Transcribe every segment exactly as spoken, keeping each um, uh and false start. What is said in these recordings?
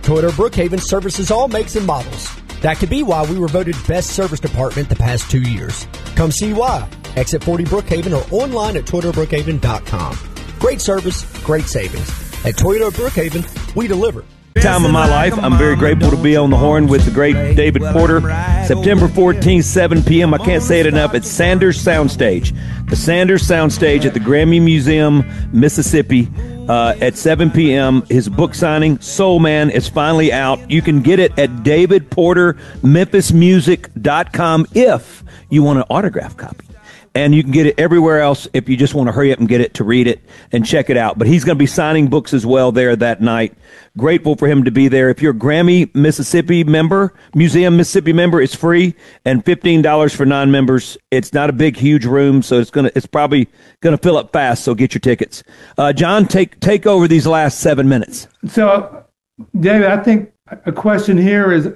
Toyota Brookhaven services all makes and models. That could be why we were voted best service department the past two years. Come see why. Exit forty Brookhaven or online at toyota brookhaven dot com. Great service, great savings. At Toyota Brookhaven, we deliver. Time of my life. I'm very grateful to be on the horn with the great David Porter. September fourteenth, seven p.m. I can't say it enough. It's Sanders Soundstage. The Sanders Soundstage at the Grammy Museum, Mississippi, uh, at seven p.m. His book signing, Soul Man, is finally out. You can get it at david porter memphis music dot com if you want an autograph copy. And you can get it everywhere else if you just want to hurry up and get it to read it and check it out. But he's going to be signing books as well there that night. Grateful for him to be there. If you're a Grammy Mississippi member, Museum Mississippi member, it's free and fifteen dollars for non-members. It's not a big, huge room, so it's gonna it's probably going to fill up fast. So get your tickets. Uh, John, take take over these last seven minutes. So, David, I think a question here is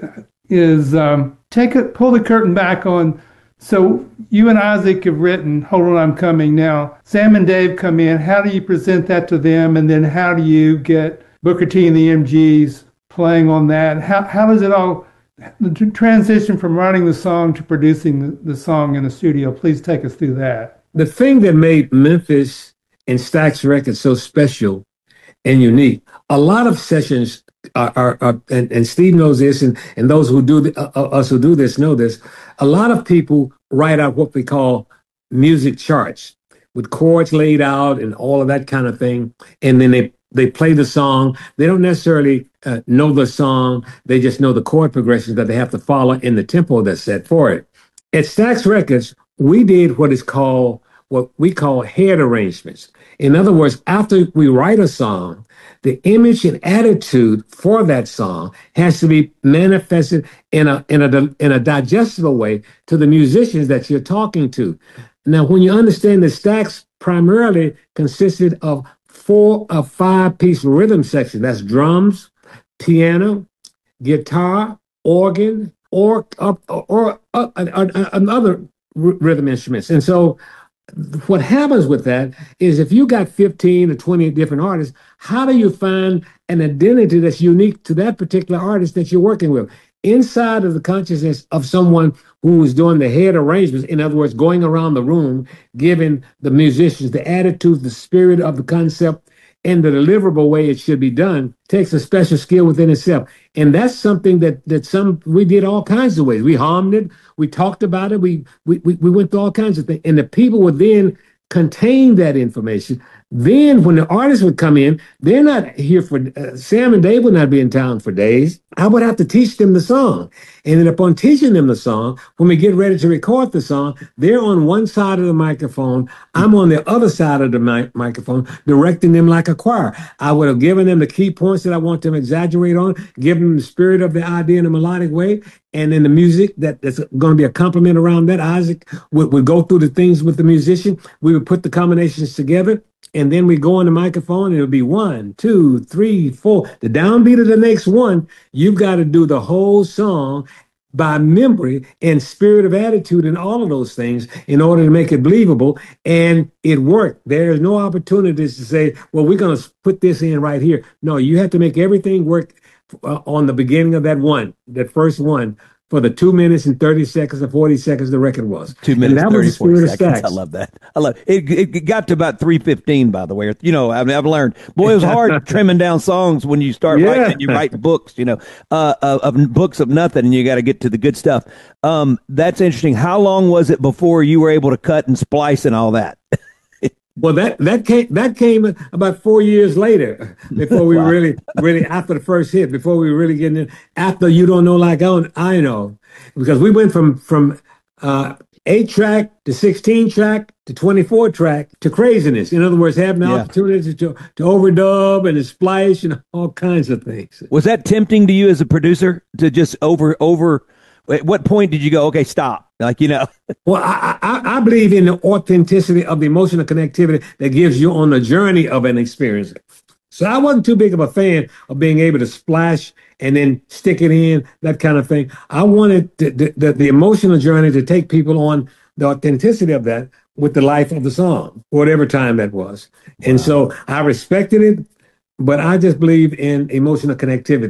is um, take it, pull the curtain back on. So you and Isaac have written, Hold On, I'm Coming Now. Sam and Dave come in. How do you present that to them? And then how do you get Booker T and the M Gs playing on that? How how does it all, the transition from writing the song to producing the, the song in the studio? Please take us through that. The thing that made Memphis and Stax Records so special and unique, a lot of sessions are, are, are and, and Steve knows this, and, and those who do, the, uh, us who do this know this, a lot of people write out what we call music charts with chords laid out and all of that kind of thing. And then they, they play the song. They don't necessarily uh, know the song. They just know the chord progressions that they have to follow in the tempo that's set for it. At Stax Records, we did what is called, what we call head arrangements. In other words, after we write a song, the image and attitude for that song has to be manifested in a in a in a digestible way to the musicians that you're talking to. Now, when you understand that Stax primarily consisted of four or five piece rhythm section, that's drums, piano, guitar, organ, or or, or, or, or other rhythm instruments, and so. What happens with that is if you got fifteen or twenty different artists, how do you find an identity that's unique to that particular artist that you're working with? Inside of the consciousness of someone who is doing the head arrangements, in other words, going around the room, giving the musicians the attitude, the spirit of the concept, and the deliverable way it should be done, takes a special skill within itself. And that's something that that some we did all kinds of ways. We harmed it. We talked about it. We we we went through all kinds of things. And the people would then contain that information. Then when the artists would come in, they're not here for, uh, Sam and Dave would not be in town for days. I would have to teach them the song. And then upon teaching them the song, when we get ready to record the song, they're on one side of the microphone. I'm on the other side of the mi- microphone, directing them like a choir. I would have given them the key points that I want them to exaggerate on, give them the spirit of the idea in a melodic way. And then the music that, that's going to be a compliment around that. Isaac would, would go through the things with the musician. We would put the combinations together. And then we go on the microphone and it'll be one, two, three, four. The downbeat of the next one, you've got to do the whole song by memory and spirit of attitude and all of those things in order to make it believable. And it worked. There's no opportunities to say, well, we're going to put this in right here. No, you have to make everything work uh, on the beginning of that one, that first one. For the two minutes and thirty seconds or forty seconds the record was. Two minutes and thirty, forty seconds. I love that. I love it. It, it got to about three fifteen, by the way. You know, I mean, I've learned. Boy, it was hard trimming down songs when you start yeah. writing. You write books, you know, uh, of, of books of nothing, and you got to get to the good stuff. Um, that's interesting. How long was it before you were able to cut and splice and all that? Well, that that came that came about four years later, before we wow. really really after the first hit, before we were really getting in. After You Don't Know Like I Know, because we went from from uh, eight track to sixteen track to twenty-four track to craziness. In other words, having the yeah. opportunity to to overdub and to splice and all kinds of things. Was that tempting to you as a producer to just over over? At what point did you go, okay, stop? Like, you know. Well, I, I, I believe in the authenticity of the emotional connectivity that gives you on the journey of an experience. So I wasn't too big of a fan of being able to splash and then stick it in, that kind of thing. I wanted the, the, the, the emotional journey to take people on the authenticity of that with the life of the song, whatever time that was. Wow. And so I respected it, but I just believe in emotional connectivity.